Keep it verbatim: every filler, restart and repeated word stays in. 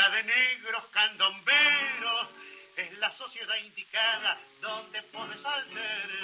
llena de negros candomberos, es la sociedad indicada donde puedes alternar.